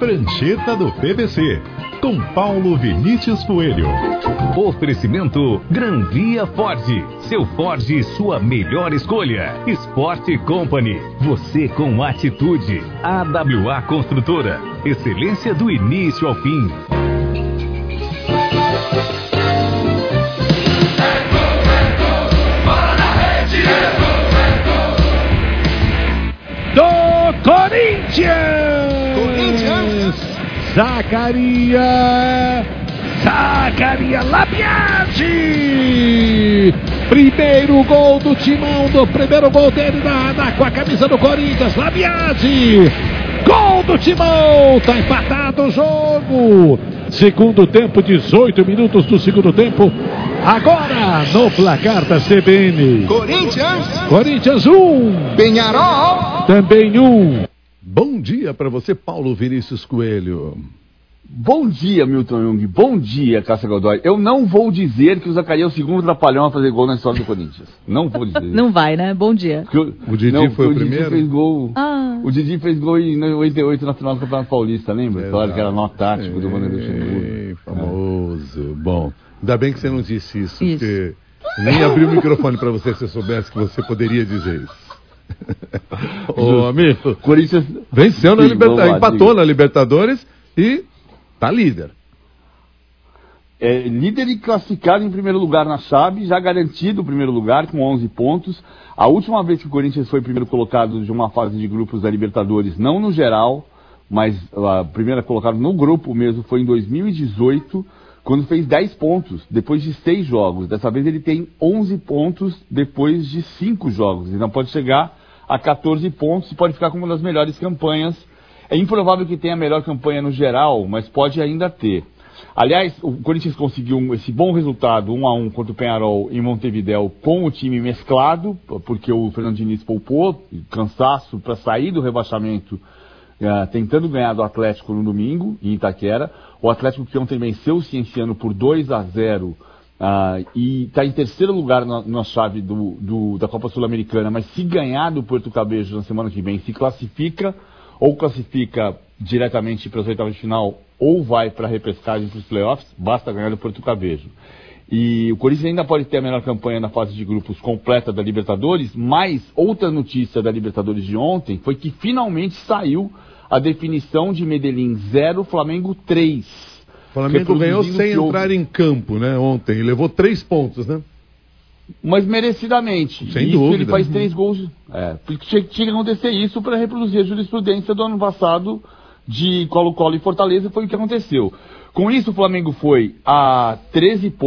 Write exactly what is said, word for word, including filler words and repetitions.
Prancheta do P V C, com Paulo Vinícius Coelho. Oferecimento Granvia Ford. Seu Ford, sua melhor escolha. Sport Company. Você com atitude. A W A Construtora. Excelência do início ao fim. Do Corinthians! Corinthians! Zacaria! Zacaria Labiati! Primeiro gol do Timão, do primeiro gol dele na, na, com a camisa do Corinthians, Labiati! Gol do Timão! Tá empatado o jogo! Segundo tempo, dezoito minutos do segundo tempo. Agora, no placar da C B N. Corinthians! Corinthians um! Penharol! Também um! Bom dia para você, Paulo Vinícius Coelho. Bom dia, Milton Jung. Bom dia, Cássia Godoy. Eu não vou dizer que o Zacaria é o segundo trapalhão a fazer gol na história do Corinthians. Não vou dizer. Não vai, né? Bom dia. Eu, o Didi não, foi o, o primeiro? Didi fez gol, ah. O Didi fez gol em oitenta e oito na final do Campeonato Paulista, lembra? Claro que era nó tático do Vanderlei Luxemburgo. Famoso. É. Bom, ainda bem que você não disse isso, isso. porque nem abri o microfone para você se eu soubesse que você poderia dizer isso. Ô, amigo, Corinthians venceu na Libertadores, empatou na Libertadores e tá líder. É, líder e classificado em primeiro lugar na chave, já garantido o primeiro lugar com onze pontos. A última vez que o Corinthians foi primeiro colocado de uma fase de grupos da Libertadores, não no geral, mas a primeira colocada no grupo mesmo, foi em dois mil e dezoito, quando fez dez pontos, depois de seis jogos. Dessa vez ele tem onze pontos depois de cinco jogos. Então pode chegar a quatorze pontos e pode ficar com uma das melhores campanhas. É improvável que tenha a melhor campanha no geral, mas pode ainda ter. Aliás, o Corinthians conseguiu esse bom resultado, um a um contra o Penharol em Montevidéu, com o time mesclado, porque o Fernando Diniz poupou, cansaço para sair do rebaixamento, uh, tentando ganhar do Atlético no domingo, em Itaquera. O Atlético que ontem venceu o Cienciano por dois a zero uh, e está em terceiro lugar na, na chave do, do, da Copa Sul-Americana, mas se ganhar do Porto Cabejo na semana que vem, se classifica, ou classifica diretamente para as oitavas de final, ou vai para a repescagem para os playoffs, basta ganhar do Porto Cabejo. E o Corinthians ainda pode ter a melhor campanha na fase de grupos completa da Libertadores, mas outra notícia da Libertadores de ontem foi que finalmente saiu a definição de Medellín zero, Flamengo três. O Flamengo ganhou sem entrar em campo, né, ontem, e levou três pontos, né? Mas merecidamente. Sem isso dúvida. Ele faz três gols. É, tinha, tinha que acontecer isso para reproduzir a jurisprudência do ano passado de Colo-Colo e Fortaleza, foi o que aconteceu. Com isso, o Flamengo foi a treze pontos.